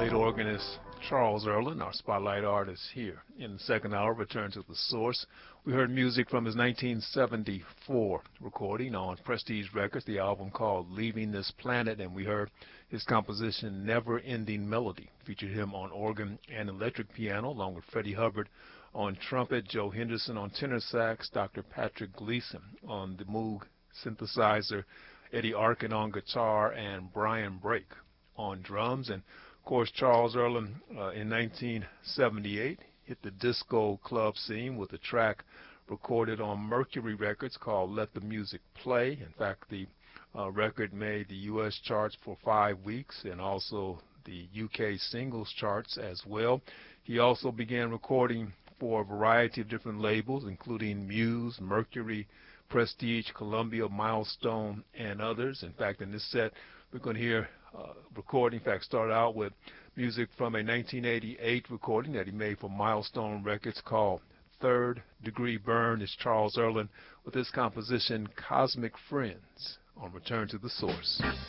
late organist Charles Earland, our spotlight artist here. In the second hour, Return to the Source. We heard music from his 1974 recording on Prestige Records, the album called Leaving This Planet, and we heard his composition Never Ending Melody. Featured him on organ and electric piano, along with Freddie Hubbard on trumpet, Joe Henderson on tenor sax, Dr. Patrick Gleason on the Moog synthesizer, Eddie Arkin on guitar, and Brian Brake on drums. And of course, Charles Earland in 1978 hit the disco club scene with a track recorded on Mercury Records called Let the Music Play. In fact, the record made the U.S. charts for 5 weeks and also the UK singles charts as well. He also began recording for a variety of different labels, including Muse, Mercury, Prestige, Columbia, Milestone, and others. In fact, in this set, we're going to hear recording. In fact, start out with music from a 1988 recording that he made for Milestone Records called Third Degree Burn. It's Charles Earland with his composition Cosmic Friends on Return to the Source.